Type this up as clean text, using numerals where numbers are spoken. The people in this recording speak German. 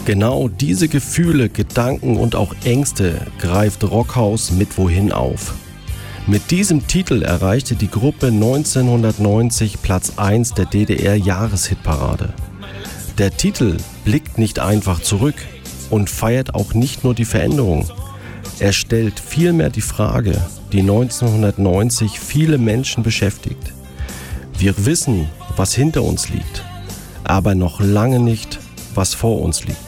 Genau diese Gefühle, Gedanken und auch Ängste greift Rockhaus mit Wohin auf. Mit diesem Titel erreichte die Gruppe 1990 Platz 1 der DDR-Jahreshitparade. Der Titel blickt nicht einfach zurück und feiert auch nicht nur die Veränderung. Er stellt vielmehr die Frage, die 1990 viele Menschen beschäftigt. Wir wissen, was hinter uns liegt, aber noch lange nicht, was vor uns liegt.